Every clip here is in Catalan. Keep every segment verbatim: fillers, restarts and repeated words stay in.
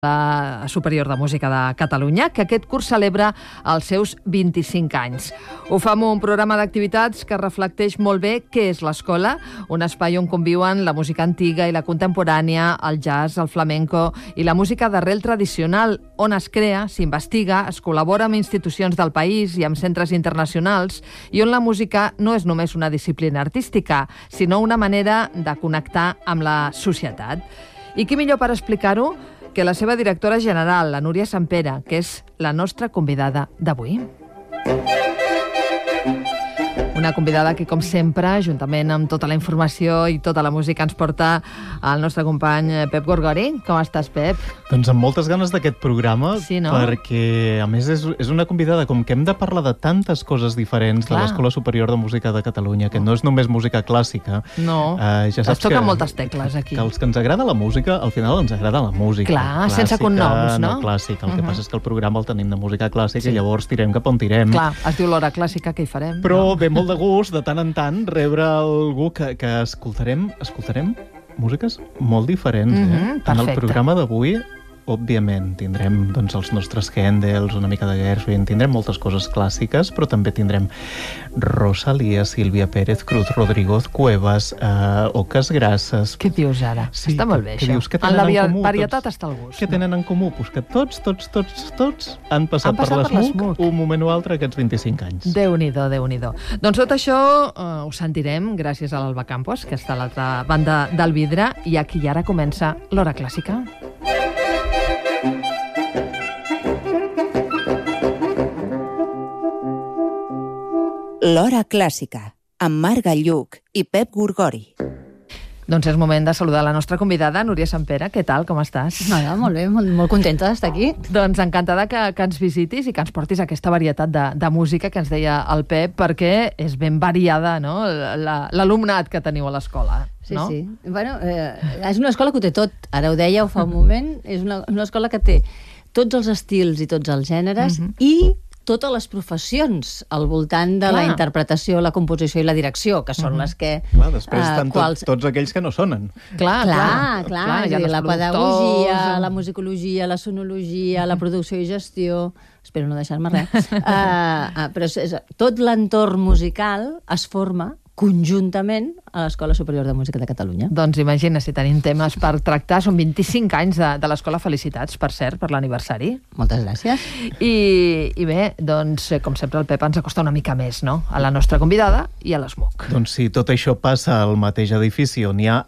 la Superior de Música de Catalunya, que aquest curs celebra els seus vint-i-cinc anys. Ho fa amb un programa d'activitats que reflecteix molt bé què és l'escola, un espai on conviuen la música antiga i la contemporània, el jazz, el flamenco i la música d'arrel tradicional, on es crea, s'investiga, es col·labora amb institucions del país i amb centres internacionals, i on la música no és només una disciplina artística, sinó una manera de connectar amb la societat. I qui millor per explicar-ho que la seva directora general, la Núria Sampere, que és la nostra convidada d'avui. Una convidada que, com sempre, juntament amb tota la informació i tota la música, ens porta el nostre company Pep Gorgori. Com estàs, Pep? Doncs amb moltes ganes d'aquest programa, sí, no? Perquè, a més, és, és una convidada, com que hem de parlar de tantes coses diferents Clar. de l'Escola Superior de Música de Catalunya, que no és només música clàssica. No, eh, ja saps es toquen que, moltes tecles aquí. Que els que ens agrada la música, al final ens agrada la música. Clar, clàssica, sense cognoms, no? No clàssica. El uh -huh. que passa és que el programa el tenim de música clàssica sí. i llavors tirem cap on tirem. Clar, es diu l'hora clàssica, què hi farem? Però no? ve molt de gust, de tant en tant, rebre algú que, que escoltarem, escoltarem músiques molt diferents. Mm-hmm, eh? En perfecte. el programa d'avui, òbviament, tindrem doncs, els nostres Händels, una mica de Gershwin, tindrem moltes coses clàssiques, però també tindrem Rosalía, Sílvia Pérez, Cruz Rodríguez, Cuevas, eh, Oques Grasses... Què dius ara? Sí, està molt bé, que això. Dius, que en la en comú, varietat tots, està el gust. Què no? tenen en comú? Pues que tots, tots, tots, tots han passat, han passat per l'ESMUC per un moment o altre aquests vint-i-cinc anys. Déu-n'hi-do, Déu-n'hi-do. Doncs tot això eh, ho sentirem gràcies a l'Alba Campos, que està a l'altra banda del vidre, i aquí i ara comença l'hora clàssica. L'hora clàssica, amb Marc Gallluc i Pep Gorgori. Doncs és moment de saludar la nostra convidada, Núria Sampere. Què tal, com estàs? Hola, molt bé, molt, molt contenta d'estar aquí. Doncs encantada que, que ens visitis i que ens portis aquesta varietat de, de música que ens deia el Pep, perquè és ben variada, no?, l'alumnat que teniu a l'escola. Sí, no? sí. Bueno, eh, és una escola que ho té tot. Ara ho deia, ho fa un moment. És una, una escola que té tots els estils i tots els gèneres uh-huh. i totes les professions al voltant de clar. La interpretació, la composició i la direcció, que són uh-huh. les que... Clar, després estan uh, tot, quals... tots aquells que no sonen. Clar, clar. Clar, clar, clar clar la pedagogia, la musicologia, la sonologia, la producció i gestió... Espero no deixar-me res. uh, uh, però és, és, tot l'entorn musical es forma conjuntament a l'Escola Superior de Música de Catalunya. Doncs imagina si tenim temes per tractar. Són vint-i-cinc anys de, de l'Escola. Felicitats, per cert, per l'aniversari. Moltes gràcies. I, I bé, doncs, com sempre, el Pep ens acosta una mica més, no?, a la nostra convidada i a l'ESMUC. Doncs sí, tot això passa al mateix edifici on hi ha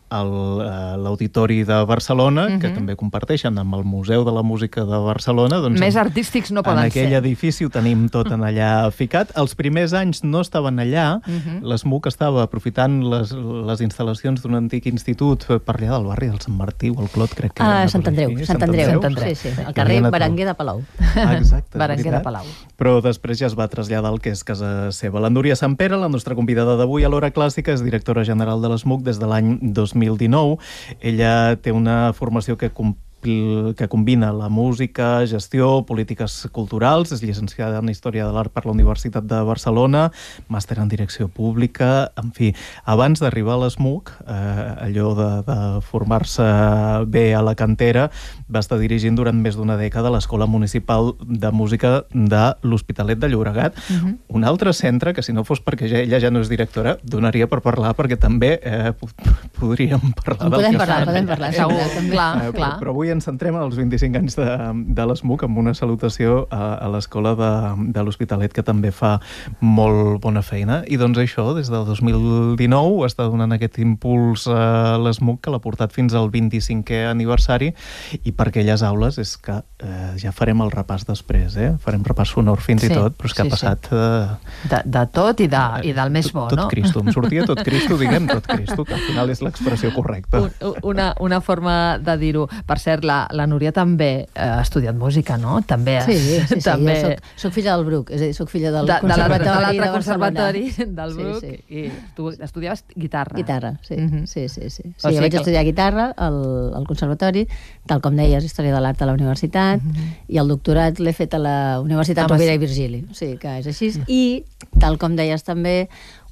l'Auditori de Barcelona, uh-huh. que també comparteixen amb el Museu de la Música de Barcelona. Doncs més en, artístics no poden ser. En aquell ser. edifici ho tenim tot en allà ficat. Els primers anys no estaven allà. Uh-huh. L'ESMUC estava aprofitant les, les instal·lacions d'un antic institut per allà del barri del Sant Martí o el Clot, crec que... Ah, Sant Andreu, Sant Andreu. Sant Andreu. Sí, sí, al carrer Berenguer de Palau. Ah, exacte. Berenguer de Palau. Però després ja es va traslladar al que és casa seva. La Núria Sampere, la nostra convidada d'avui a l'Hora Clàssica, és directora general de l'ESMUC des de l'any dos mil dinou. Ella té una formació que que combina la música, gestió, polítiques culturals, és llicenciada en Història de l'Art per la Universitat de Barcelona, màster en Direcció Pública, en fi, abans d'arribar a l'ESMUC, eh, allò de, de formar-se bé a la cantera, va estar dirigint durant més d'una dècada l'Escola Municipal de Música de l'Hospitalet de Llobregat, uh-huh. un altre centre que, si no fos perquè ja, ella ja no és directora, donaria per parlar, perquè també eh, podríem parlar del podem que parlar, fan. podem parlar, segur, clar, eh, clar. Però, però avui ens centrem en els vint-i-cinc anys de, de l'ESMUC amb una salutació a, a l'escola de, de l'Hospitalet, que també fa molt bona feina. I doncs això, des del dos mil dinou, està donant aquest impuls a l'ESMUC, que l'ha portat fins al vint-i-cinquè aniversari, i per aquelles aules és que eh, ja farem el repàs després, eh? Farem repàs sonor fins sí, i tot, però és que sí, ha passat... Eh, de, de tot i, de, i del més bo, tot, no? Tot Cristo, em sortia tot Cristo, diguem tot Cristo, que al final és l'expressió correcta. Un, una, una forma de dir-ho. Per cert, La, la Núria també ha estudiat música, no? També, sí, sí, sí, també... jo soc, soc filla del Bruc, és a dir, soc filla del de, conservatori de, de l'altre de conservatori del Bruc, sí, sí. i tu estudiaves guitarra. Guitarra, sí, uh-huh. sí, sí, sí. sí. O sigui jo vaig que... estudiar guitarra al, al conservatori, tal com deies, Història de l'Art a la universitat, uh-huh. i el doctorat l'he fet a la Universitat Rovira i Virgili, o sigui que és així, uh-huh. i tal com deies també,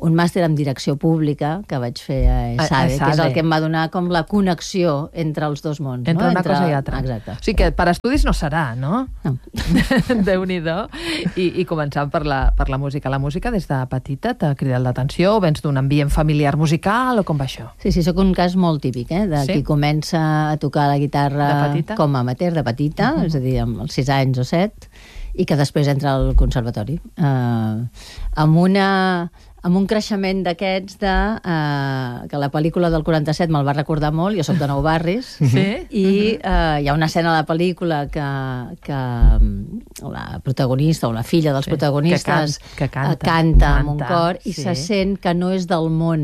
un màster en direcció pública que vaig fer a ESADE, que és el que em va donar com la connexió entre els dos mons. Entre no? una entre... cosa i altra. Exacte. O sigui que per estudis no serà, no? No. Déu-n'hi-do. I, i començant per la, per la música. La música des de petita t'ha cridat l'atenció? O vens d'un ambient familiar musical o com va això? Sí, sí, sóc un cas molt típic, eh? De sí? qui comença a tocar la guitarra com a amateur de petita, uh-huh. és a dir, amb els sis anys o set, i que després entra al conservatori. Uh, amb una... amb un creixement d'aquests de... Uh, que la pel·lícula del quaranta-set me'l va recordar molt, jo soc de Nou Barris, sí? i uh, hi ha una escena a la pel·lícula que, que la protagonista o la filla dels sí, protagonistes que, can, que canta, uh, canta canta amb un cor i sí. se sent que no és del món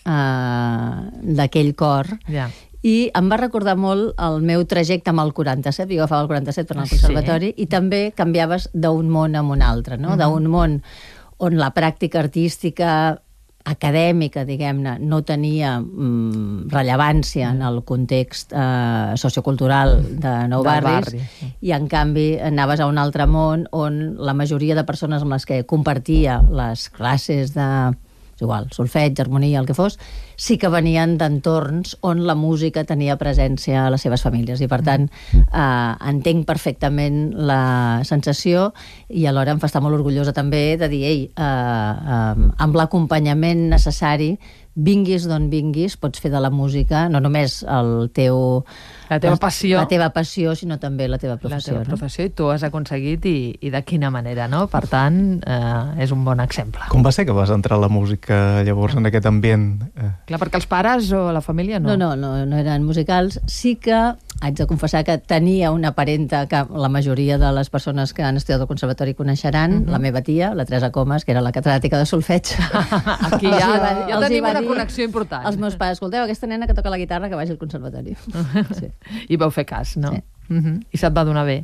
uh, d'aquell cor. Ja. I em va recordar molt el meu trajecte amb el quaranta-set, jo agafava el quaranta-set per anar al conservatori, sí. i també canviaves d'un món a un altre, no? Uh-huh. D'un món on la pràctica artística acadèmica, diguem-ne, no tenia mm, rellevància en el context eh, sociocultural de Nou Barris, barri. I en canvi anaves a un altre món on la majoria de persones amb les que compartia les classes de... igual, solfeig, harmonia, el que fos, sí que venien d'entorns on la música tenia presència a les seves famílies i per tant eh, entenc perfectament la sensació i alhora em fa estar molt orgullosa també de dir, ei, eh, eh, amb l'acompanyament necessari, vinguis d'on vinguis, pots fer de la música no només el teu... La teva passió. La teva passió, sinó també la teva professió. La teva professió, no? I tu has aconseguit i, i de quina manera, no? Per tant, eh, és un bon exemple. Com va ser que vas entrar a la música llavors en aquest ambient? Eh. Clar, perquè els pares o la família no? No, no, no, no eren musicals. Sí que haig de confessar que tenia una parenta que la majoria de les persones que han estudiat al conservatori coneixeran, uh-huh. la meva tia, la Teresa Comas, que era la catedràtica de solfeig. Aquí ja, va, ja tenim una connexió important. Els meus pares, escolteu, aquesta nena que toca la guitarra que vagi al conservatori. Sí. I vau fer cas, no? Sí. Uh-huh. I se't va donar bé?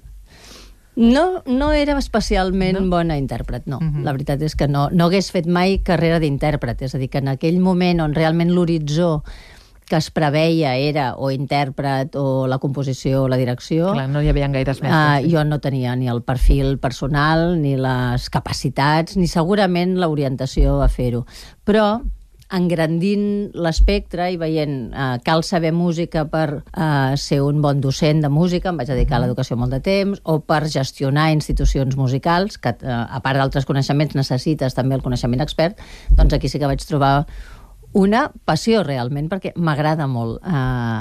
No, no era especialment no? bona intèrpret, no. Uh-huh. La veritat és que no, no hagués fet mai carrera d'intèrpret, és a dir, que en aquell moment on realment l'horitzó que es preveia era o intèrpret o la composició o la direcció... Clar, no hi havia gaires mestres. Uh, sí. Jo no tenia ni el perfil personal, ni les capacitats, ni segurament l'orientació a fer-ho. Però engrandint l'espectre i veient uh, cal saber música per uh, ser un bon docent de música, em vaig dedicar a l'educació molt de temps, o per gestionar institucions musicals, que uh, a part d'altres coneixements necessites també el coneixement expert, doncs aquí sí que vaig trobar una passió realment, perquè m'agrada molt uh,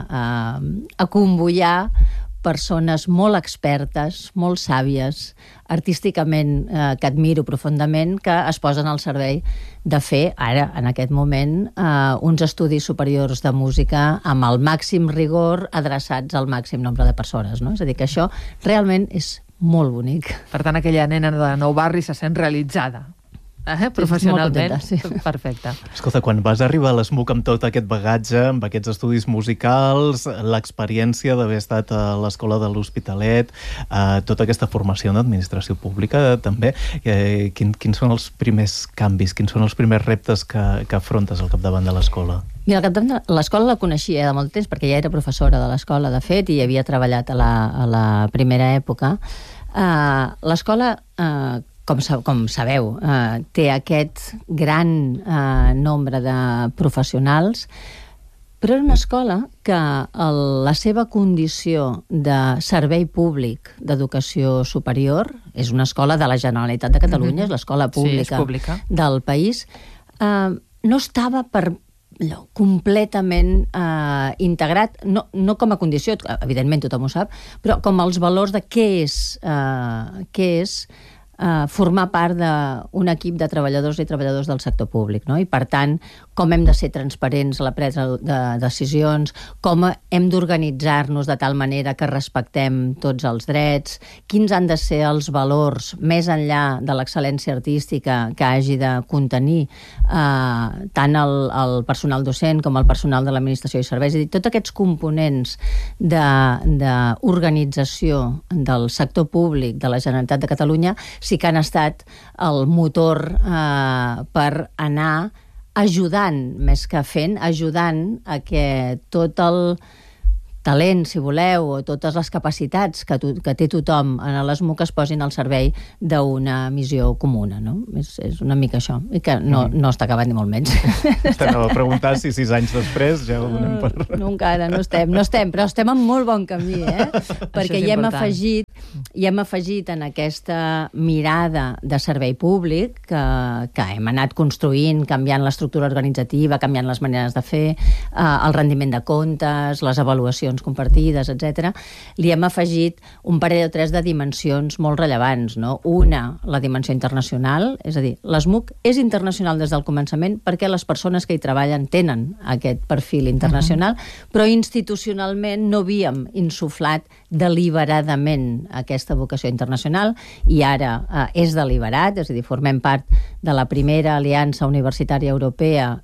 uh, acombollar persones molt expertes, molt sàvies, artísticament eh, que admiro profundament, que es posen al servei de fer, ara, en aquest moment, eh, uns estudis superiors de música amb el màxim rigor adreçats al màxim nombre de persones, no? És a dir, que això realment és molt bonic. Per tant, aquella nena de Nou Barris se sent realitzada. Eh? Professionalment. Sí, contenta, sí. Perfecte. Escolta, quan vas arribar a l'ESMUC amb tot aquest bagatge, amb aquests estudis musicals, l'experiència d'haver estat a l'Escola de l'Hospitalet, eh, tota aquesta formació en administració pública també, eh, quin, quins són els primers canvis, quins són els primers reptes que, que afrontes al capdavant de l'escola? Mira, al capdavant de l'escola la coneixia de molt temps perquè ja era professora de l'escola, de fet, i havia treballat a la, a la primera època. Uh, l'escola... Uh, Com, com sabeu, eh, té aquest gran eh, nombre de professionals, però era una escola que el, la seva condició de servei públic d'educació superior, és una escola de la Generalitat de Catalunya, mm-hmm. és l'escola pública, sí, pública del país, eh, no estava per allò, completament eh, integrat, no, no com a condició, evidentment tothom ho sap, però com els valors de què és, eh, què és Uh, formar part d'un equip de treballadors i treballadors del sector públic, no? I per tant, com hem de ser transparents a la presa de decisions, com hem d'organitzar-nos de tal manera que respectem tots els drets, quins han de ser els valors més enllà de l'excel·lència artística que hagi de contenir uh, tant el, el personal docent com el personal de l'administració i serveis, és a dir, tots aquests components d'organització de, del sector públic de la Generalitat de Catalunya sí que han estat el motor eh, per anar ajudant, més que fent, ajudant a que tot el talent, si voleu, o totes les capacitats que, to, que té tothom en l'ESMUC es posin al servei d'una missió comuna, no? És, és una mica això, i que no, mm. no està acabat ni molt menys. T'anava a preguntar si sis anys després ja ho donem per... Uh, no, encara no estem, no estem, però estem en molt bon camí, eh? Perquè hi hem, afegit, hi hem afegit en aquesta mirada de servei públic que, que hem anat construint, canviant l'estructura organitzativa, canviant les maneres de fer, eh, el rendiment de comptes, les avaluacions compartides, etcètera, li hem afegit un parell o tres de dimensions molt rellevants, no? Una, la dimensió internacional, és a dir, l'ESMUC és internacional des del començament perquè les persones que hi treballen tenen aquest perfil internacional, uh-huh. però institucionalment no havíem insuflat deliberadament aquesta vocació internacional i ara eh, és deliberat, és a dir, formem part de la primera aliança universitària europea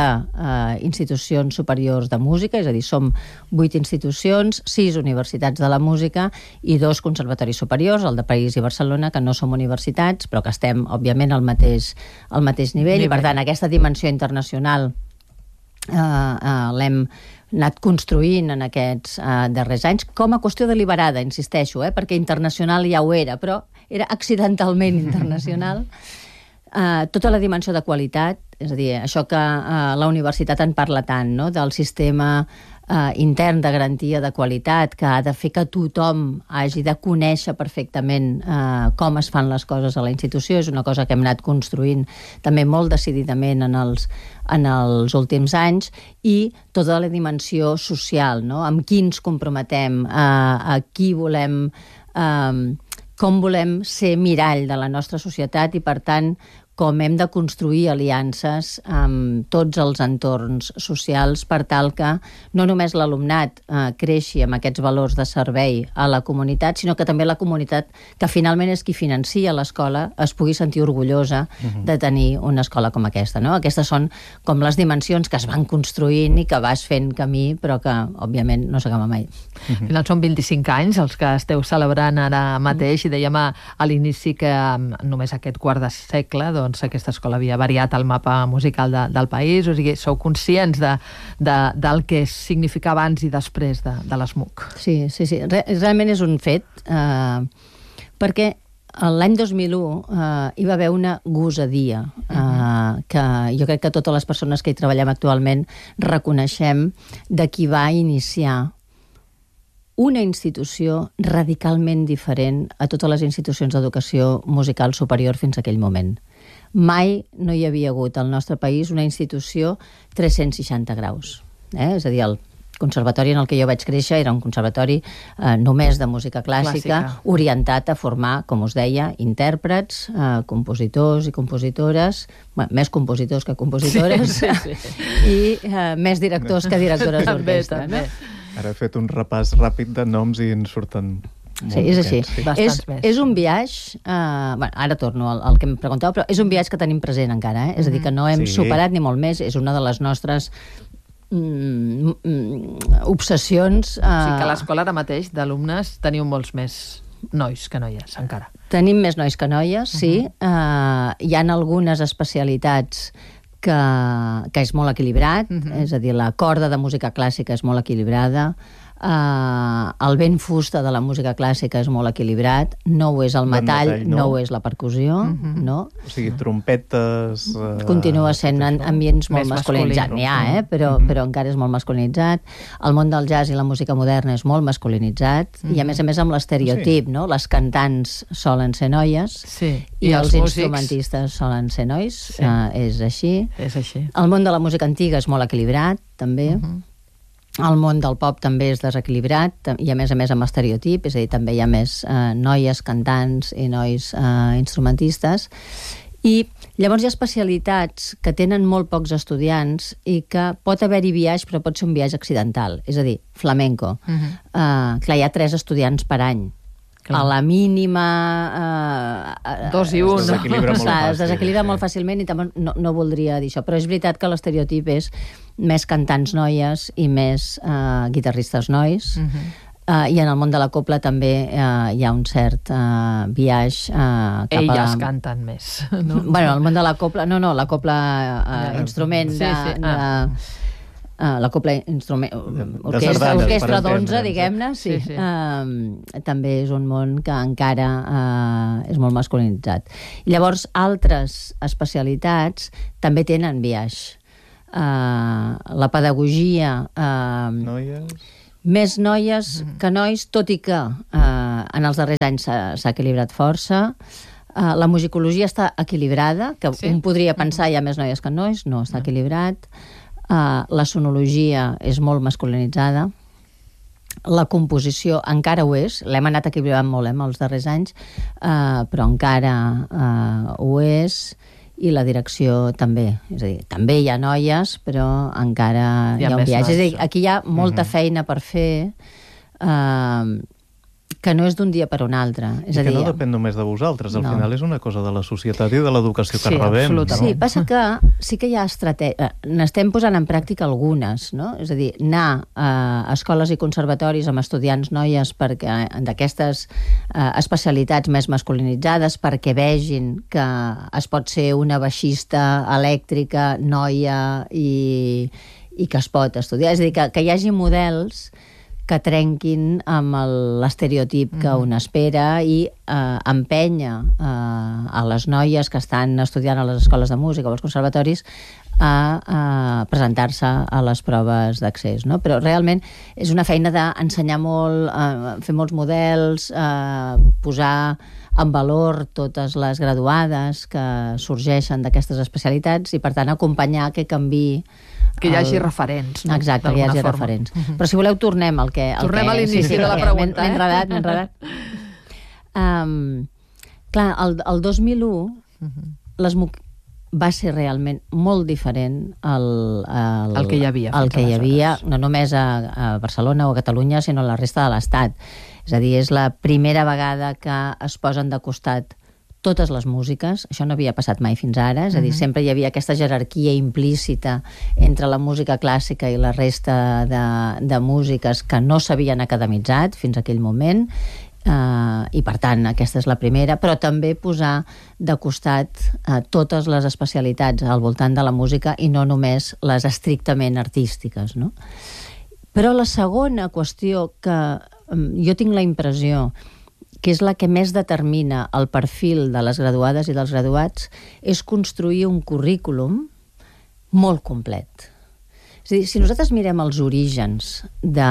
d'institucions eh, superiors de música, és a dir, som vuit institucions, sis universitats de la música i dos conservatoris superiors, el de París i Barcelona, que no som universitats, però que estem, òbviament, al mateix, al mateix nivell, nivell. I, per tant, aquesta dimensió internacional eh, eh, l'hem anat construint en aquests eh, darrers anys, com a qüestió deliberada, insisteixo, eh, perquè internacional ja ho era, però era accidentalment internacional. Eh, tota la dimensió de qualitat, és a dir, això que eh, la universitat en parla tant, no?, del sistema eh, intern de garantia de qualitat, que ha de fer que tothom hagi de conèixer perfectament eh, com es fan les coses a la institució. És una cosa que hem anat construint també molt decididament en els, en els últims anys, i tota la dimensió social, no?, amb qui ens comprometem, eh, a qui volem... Eh, com volem ser mirall de la nostra societat i, per tant, com hem de construir aliances amb tots els entorns socials per tal que no només l'alumnat eh, creixi amb aquests valors de servei a la comunitat, sinó que també la comunitat, que finalment és qui financia l'escola, es pugui sentir orgullosa uh-huh. de tenir una escola com aquesta, no? Aquestes són com les dimensions que es van construint i que vas fent camí, però que, òbviament, no s'acaba mai. Uh-huh. Al final són vint-i-cinc anys els que esteu celebrant ara mateix, i dèiem a, a l'inici que només aquest quart de segle, doncs, aquesta escola havia variat el mapa musical de, del país. O sigui, sou conscients de, de, del que significa abans i després de, de l'ESMUC. Sí, sí, sí. Re, realment és un fet, eh, perquè l'any dos mil u eh, hi va haver una gosadia eh, uh-huh. que jo crec que totes les persones que hi treballem actualment reconeixem, de qui va iniciar una institució radicalment diferent a totes les institucions d'educació musical superior fins a aquell moment. Mai no hi havia hagut al nostre país una institució tres-cents seixanta graus. Eh? És a dir, el conservatori en el que jo vaig créixer era un conservatori eh, només de música clàssica, clàssica, orientat a formar, com us deia, intèrprets, eh, compositors i compositores, bueno, més compositors que compositores, sí, sí, sí. i eh, més directors que directores d'orquestra. No? Ara he fet un repàs ràpid de noms i ens surten... Sí, és així. Sí. És, és un viatge... Uh, bueno, ara torno al, al que em preguntava, però és un viatge que tenim present encara. Eh? És a dir, que no hem sí. superat ni molt més. És una de les nostres mm, mm, obsessions. Uh... O sigui que a l'escola ara mateix d'alumnes teniu molts més nois que noies, encara. Tenim més nois que noies, sí. Uh-huh. uh, hi ha algunes especialitats que, que és molt equilibrat, uh-huh. és a dir, la corda de música clàssica és molt equilibrada, Uh, el vent fusta de la música clàssica és molt equilibrat, no ho és el metall, metall no. no ho és la percussió, uh-huh. no? O sigui, trompetes... Uh, Continua sent en ambients molt masculinitzats. N'hi ha, eh? però, uh-huh. però encara és molt masculinitzat. El món del jazz i la música moderna és molt masculinitzat, uh-huh. i a més a més amb l'estereotip, sí. no? Les cantants solen ser noies, sí. i, I els, els instrumentistes solen ser nois, sí. uh, és així. És així. El món de la música antiga és molt equilibrat, també. Uh-huh. El món del pop també és desequilibrat i, a més a més, amb estereotip, és a dir, també hi ha més eh, noies cantants i nois eh, instrumentistes. I llavors hi ha especialitats que tenen molt pocs estudiants i que pot haver-hi viatge, però pot ser un viatge accidental. És a dir, flamenco. Uh-huh. eh, clar, hi ha tres estudiants per any. Clar. A la mínima... Eh, Dos i un. Es desequilibra molt fàcil. Es desequilibra molt fàcilment i també no, no voldria dir això. Però és veritat que l'estereotip és més cantants noies i més eh, guitarristes nois. Uh-huh. Uh, I en el món de la copla també uh, hi ha un cert uh, viatge uh, cap Elles a... Elles canten més, no? Bueno, el món de la copla... No, no, la copla uh, uh, instrument sí, de... sí. de ah. Uh, la Cobla Instrument... Orquestra, sardanes, orquestra per d'onze, entendre'ns. diguem-ne, sí. Sí, sí. Uh, també és un món que encara uh, és molt masculinitzat. I llavors, altres especialitats també tenen biaix. Uh, la pedagogia... Uh, Noies... més noies que nois, tot i que uh, en els darrers anys s'ha, s'ha equilibrat força. Uh, la musicologia està equilibrada, que Sí? un podria pensar hi ha més noies que nois, no, està equilibrat. Uh, la sonologia és molt masculinitzada, la composició encara ho és, l'hem anat equilibrant molt eh, els darrers anys, uh, però encara uh, ho és, i la direcció també, és a dir, també hi ha noies, però encara Hi hi ha ha un més viatge. És a dir, nois. aquí hi ha molta feina per fer, uh, que no és d'un dia per un altre. És I a que dir, no depèn només de vosaltres, al No. final és una cosa de la societat i de l'educació que Sí, rebem. absolutament. Sí, passa que sí que hi ha estratègies, n'estem posant en pràctica algunes, no? És a dir, anar a escoles i conservatoris amb estudiants noies perquè d'aquestes eh, especialitats més masculinitzades perquè vegin que es pot ser una baixista elèctrica, noia i, i que es pot estudiar. És a dir, que, que hi hagi models que trenquin amb el- l'estereotip que un espera i eh, empenya eh, a les noies que estan estudiant a les escoles de música o als conservatoris a, a presentar-se a les proves d'accés, no? Però realment és una feina d'ensenyar molt, eh, fer molts models, eh, posar en valor totes les graduades que sorgeixen d'aquestes especialitats i, per tant, acompanyar que canviï Que hi hagi el- referents. No? Exacte, que hi D'alguna hagi forma. referents. Però si voleu tornem al que... al Tornem que, a l'inici de la perquè pregunta, M'he eh? enredat, m'he enredat. Um, clar, el, el dos mil u l'ESMUC va ser realment molt diferent al, al, El que hi havia el fins que hi havia, aleshores. no només a, a Barcelona o a Catalunya, sinó a la resta de l'Estat. És a dir, és la primera vegada que es posen de costat totes les músiques. Això no havia passat mai fins ara, és a dir, sempre hi havia aquesta jerarquia implícita entre la música clàssica i la resta de, de músiques que no s'havien academitzat fins a aquell moment, Uh, i per tant aquesta és la primera, però també posar de costat uh, totes les especialitats al voltant de la música i no només les estrictament artístiques, no? Però la segona qüestió que um, jo tinc la impressió que és la que més determina el perfil de les graduades i dels graduats és construir un currículum molt complet. És a dir, si nosaltres mirem els orígens de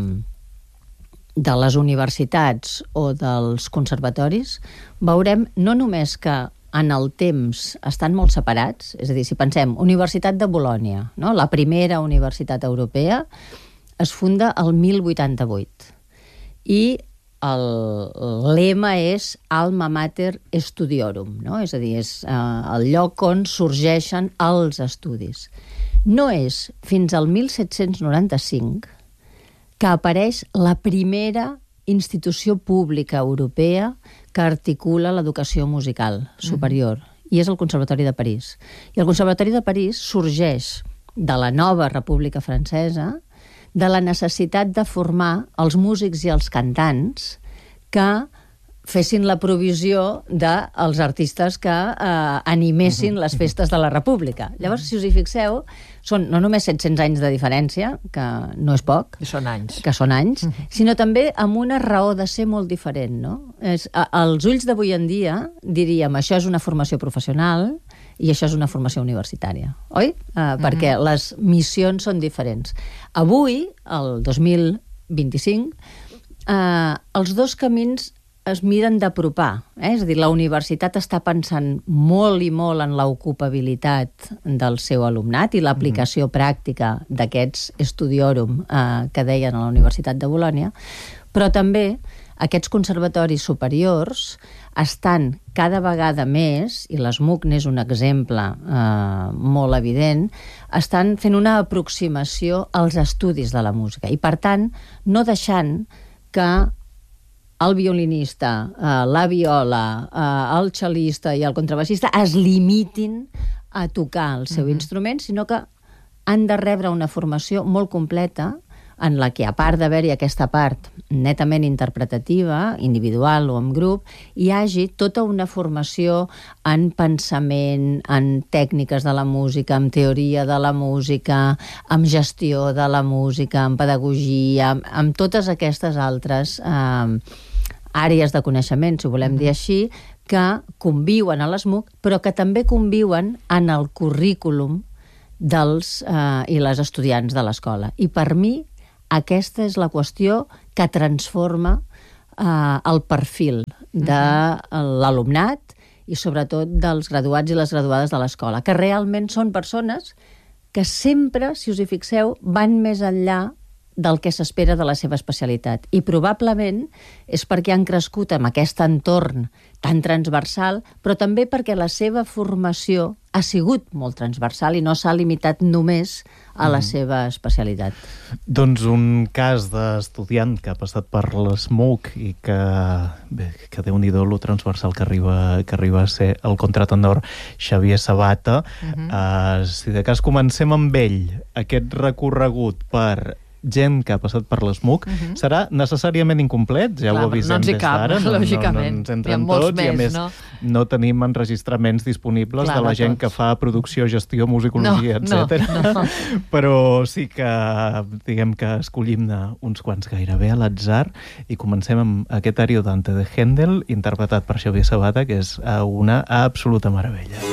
de les universitats o dels conservatoris, veurem no només que en el temps estan molt separats, és a dir, si pensem, Universitat de Bolònia, no? La primera universitat europea, es funda el mil vuitanta-vuit i el lema és Alma Mater Studiorum, no? És a dir, és eh, el lloc on sorgeixen els estudis. No és fins al mil set-cents noranta-cinc que apareix la primera institució pública europea que articula l'educació musical superior, mm-hmm. i és el Conservatori de París. I el Conservatori de París sorgeix de la nova República Francesa, de la necessitat de formar els músics i els cantants que fessin la provisió dels artistes que eh, animessin les festes de la República. Llavors, si us hi fixeu, són no només set-cents anys de diferència, que no és poc, I són anys. que són anys, sinó també amb una raó de ser molt diferent, no? És, a, als ulls d'avui en dia, diríem, això és una formació professional i això és una formació universitària, oi? Uh, perquè les missions són diferents. Avui, el dos mil vint-i-cinc, uh, els dos camins es miren d'apropar, eh? És a dir, la universitat està pensant molt i molt en l'ocupabilitat del seu alumnat i l'aplicació pràctica d'aquests studiorum eh, que deien a la Universitat de Bolònia, però també aquests conservatoris superiors estan cada vegada més, i l'ESMUC n'és un exemple eh, molt evident, estan fent una aproximació als estudis de la música i, per tant, no deixant que el violinista, eh, la viola, eh, el cel·lista i el contrabaixista es limitin a tocar el seu mm-hmm. instrument, sinó que han de rebre una formació molt completa en la que, a part d'haver-hi aquesta part netament interpretativa, individual o en grup, hi hagi tota una formació en pensament, en tècniques de la música, en teoria de la música, en gestió de la música, en pedagogia, amb, amb totes aquestes altres eh, àrees de coneixement, si ho volem dir així, que conviuen a l'ESMUC, però que també conviuen en el currículum dels eh, i les estudiants de l'escola. I per mi aquesta és la qüestió que transforma eh, el perfil de l'alumnat i sobretot dels graduats i les graduades de l'escola, que realment són persones que sempre, si us hi fixeu, van més enllà del que s'espera de la seva especialitat. I probablement és perquè han crescut en aquest entorn tan transversal, però també perquè la seva formació ha sigut molt transversal i no s'ha limitat només a la mm. seva especialitat. Doncs un cas d'estudiant que ha passat per l'ESMUC i que, bé, que déu-n'hi-do lo transversal que arriba, que arriba a ser el contratenor Xavier Sabata. Mm-hmm. uh, si de cas comencem amb ell, aquest recorregut per gent que ha passat per l'ESMUC, uh-huh. serà necessàriament incomplet, ja Clar, ho avisem no des d'ara, no, lògicament. no, no ens entren tots, més, i a més no, no tenim enregistraments disponibles Clar, de la gent tots. que fa producció, gestió, musicologia, no, etcètera. No, no. Però sí que, diguem que escollim uns quants gairebé a l'atzar i comencem amb aquest Ariodante de Händel, interpretat per Xavier Sabata, que és una absoluta meravella.